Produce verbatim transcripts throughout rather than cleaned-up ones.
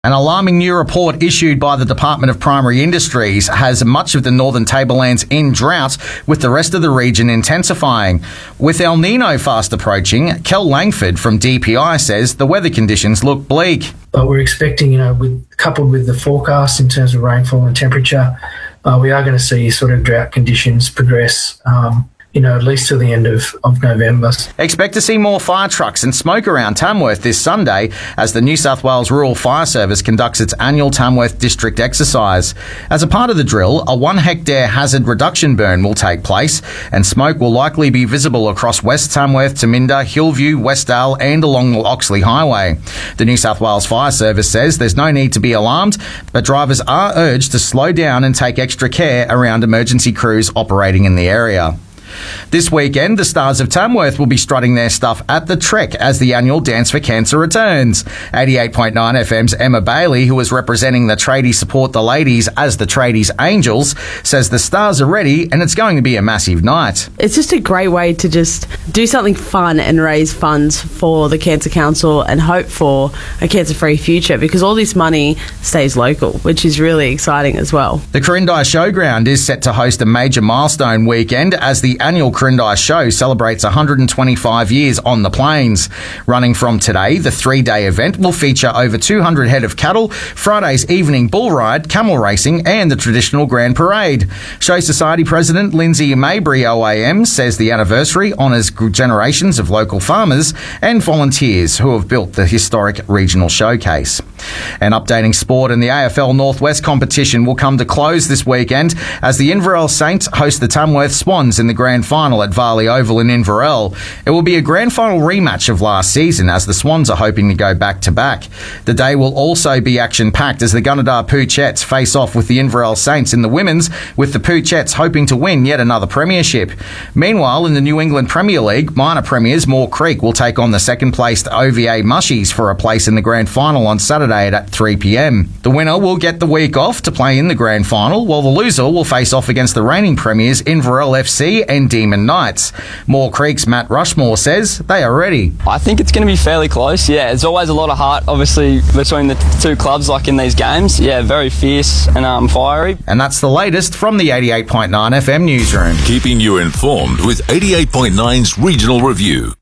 An alarming new report issued by the Department of Primary Industries has much of the northern tablelands in drought, with the rest of the region intensifying. With El Nino fast approaching, Kel Langford from D P I says the weather conditions look bleak. But we're expecting, you know, with, coupled with the forecast in terms of rainfall and temperature, uh, we are going to see sort of drought conditions progress, um, you know, at least till the end of, of November. Expect to see more fire trucks and smoke around Tamworth this Sunday as the New South Wales Rural Fire Service conducts its annual Tamworth District exercise. As a part of the drill, a one hectare hazard reduction burn will take place and smoke will likely be visible across West Tamworth, Taminda, Hillview, Westdale and along the Oxley Highway. The New South Wales Fire Service says there's no need to be alarmed, but drivers are urged to slow down and take extra care around emergency crews operating in the area. This weekend, the Stars of Tamworth will be strutting their stuff at the Trek as the annual Dance for Cancer returns. eighty-eight point nine F M's Emma Bailey, who is representing the Tradies Support the Ladies as the Tradies Angels, says the Stars are ready and it's going to be a massive night. It's just a great way to just do something fun and raise funds for the Cancer Council and hope for a cancer-free future, because all this money stays local, which is really exciting as well. The Corindai Showground is set to host a major milestone weekend as the annual Corindai Show celebrates one hundred twenty-five years on the plains. Running from today, the three-day event will feature over two hundred head of cattle, Friday's evening bull ride, camel racing and the traditional grand parade. Show Society President Lindsay Mabry O A M says the anniversary honours generations of local farmers and volunteers who have built the historic regional showcase. And updating sport, in the A F L Northwest competition will come to close this weekend as the Inverell Saints host the Tamworth Swans in the grand final at Varley Oval in Inverell. It will be a grand final rematch of last season as the Swans are hoping to go back to back. The day will also be action-packed as the Gunnedah Poochettes face off with the Inverell Saints in the women's, with the Poochettes hoping to win yet another premiership. Meanwhile, in the New England Premier League, minor premiers Moore Creek will take on the second-placed O V A Mushies for a place in the grand final on Saturday at three p m. The winner will get the week off to play in the grand final, while the loser will face off against the reigning premiers Inverell F C and Demon Knights. Moore Creek's Matt Rushmore says they are ready. I think it's going to be fairly close. Yeah, there's always a lot of heart, obviously, between the two clubs, like in these games. Yeah, very fierce and um, fiery. And that's the latest from the eighty-eight point nine F M newsroom. Keeping you informed with eighty-eight point nine's Regional Review.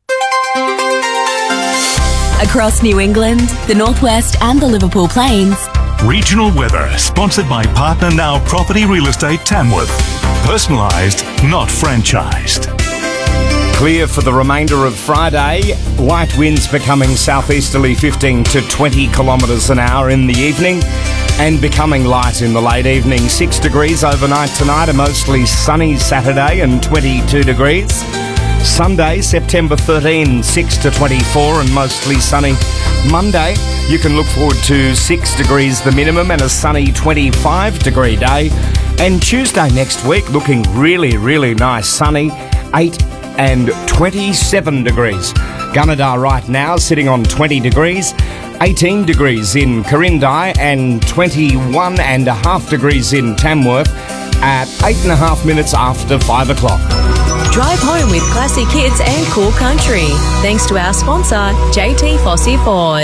Across New England, the Northwest and the Liverpool Plains. Regional weather, sponsored by Partner Now Property Real Estate Tamworth. Personalised, not franchised. Clear for the remainder of Friday. Light winds becoming southeasterly fifteen to twenty kilometres an hour in the evening and becoming light in the late evening. Six degrees overnight tonight, a mostly sunny Saturday and twenty-two degrees. Sunday, September thirteenth, six to twenty-four and mostly sunny. Monday, you can look forward to six degrees the minimum and a sunny twenty-five degree day. And Tuesday next week, looking really, really nice, sunny, eight and twenty-seven degrees. Gunnedah right now sitting on twenty degrees, eighteen degrees in Corindai and twenty-one and a half degrees in Tamworth at eight and a half minutes after five o'clock. Drive home with classy kids and cool country. Thanks to our sponsor, J T Fossey Ford.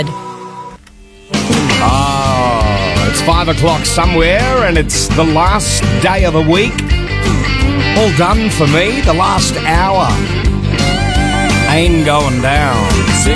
Oh, it's five o'clock somewhere and it's the last day of the week. All done for me, the last hour. Ain't going down.